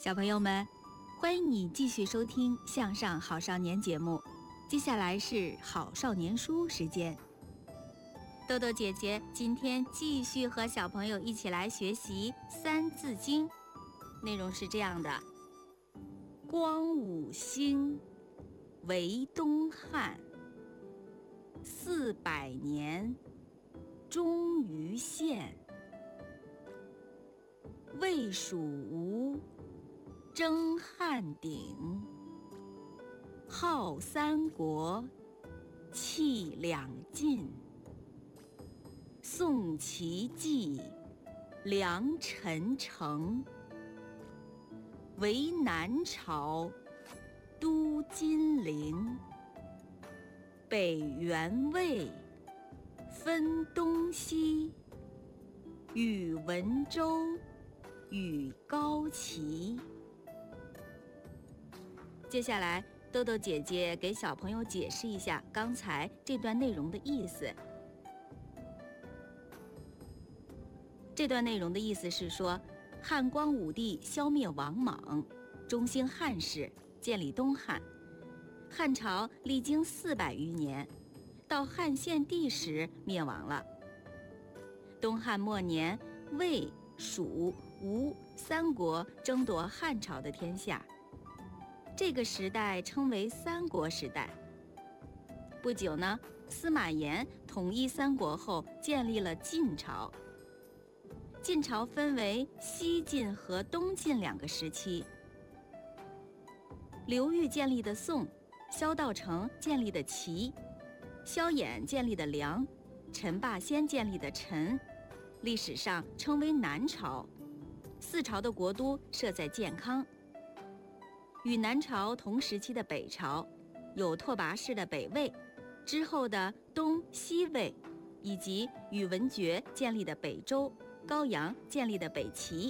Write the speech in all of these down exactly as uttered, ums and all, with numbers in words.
小朋友们，欢迎你继续收听《向上好少年》节目。接下来是好少年书时间。豆豆姐姐今天继续和小朋友一起来学习《三字经》，内容是这样的：光武兴，为东汉，四百年，终于现。魏蜀吴，争汉鼎，号三国，气两晋。宋齐继，梁陈城，为南朝，都金陵。北元魏，分东西，宇文周，与高齐。接下来，豆豆姐姐给小朋友解释一下刚才这段内容的意思。这段内容的意思是说，汉光武帝消灭王莽，中兴汉室，建立东汉。汉朝历经四百余年，到汉献帝时灭亡了。东汉末年，魏、蜀、吴三国争夺汉朝的天下，这个时代称为三国时代。不久呢，司马炎统一三国后，建立了晋朝。晋朝分为西晋和东晋两个时期。刘裕建立的宋，萧道成建立的齐，萧衍建立的梁，陈霸先建立的陈，历史上称为南朝。四朝的国都设在建康。与南朝同时期的北朝，有拓跋氏的北魏，之后的东西魏，以及宇文觉建立的北周，高阳建立的北齐。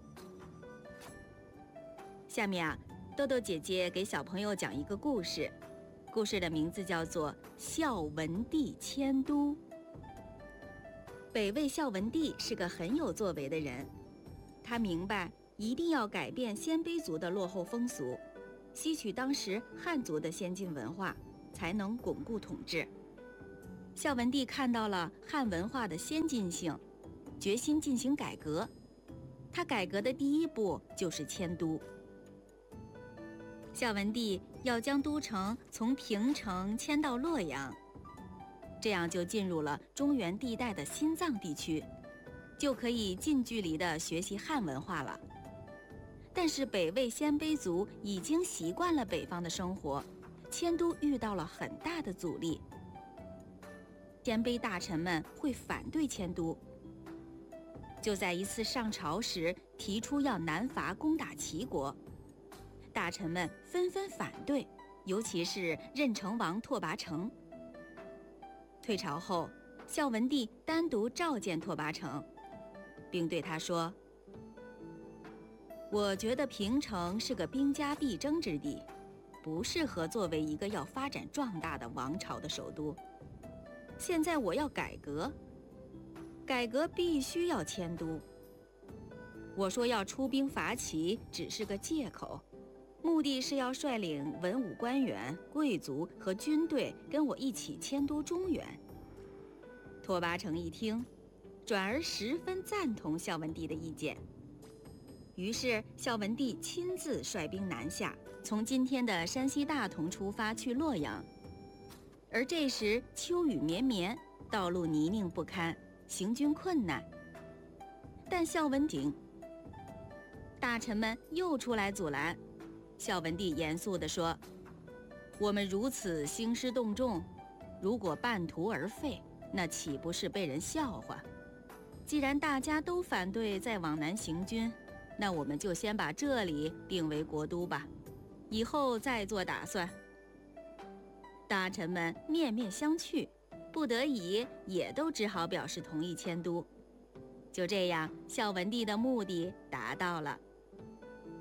下面啊，豆豆姐姐给小朋友讲一个故事，故事的名字叫做孝文帝迁都。北魏孝文帝是个很有作为的人，他明白一定要改变鲜卑族的落后风俗，吸取当时汉族的先进文化，才能巩固统治。孝文帝看到了汉文化的先进性，决心进行改革。他改革的第一步就是迁都。孝文帝要将都城从平城迁到洛阳，这样就进入了中原地带的心脏地区，就可以近距离地学习汉文化了。但是北魏鲜卑族已经习惯了北方的生活，迁都遇到了很大的阻力。鲜卑大臣们会反对迁都，就在一次上朝时提出要南伐攻打齐国，大臣们纷纷反对，尤其是任城王拓跋成。退朝后，孝文帝单独召见拓跋成，并对他说：我觉得平城是个兵家必争之地，不适合作为一个要发展壮大的王朝的首都。现在我要改革，改革必须要迁都。我说要出兵伐齐只是个借口，目的是要率领文武官员、贵族和军队跟我一起迁都中原。拓跋成一听，转而十分赞同孝文帝的意见。于是孝文帝亲自率兵南下，从今天的山西大同出发去洛阳。而这时秋雨绵绵，道路泥泞不堪，行军困难。但孝文帝大臣们又出来阻拦。孝文帝严肃地说：我们如此兴师动众，如果半途而废，那岂不是被人笑话？既然大家都反对再往南行军，那我们就先把这里定为国都吧，以后再做打算。大臣们面面相觑，不得已也都只好表示同意迁都。就这样，孝文帝的目的达到了。